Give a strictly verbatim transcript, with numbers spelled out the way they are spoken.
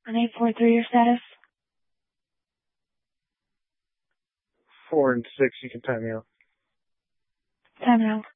On eight four three, your status? Four and six, you can time me out. Time out.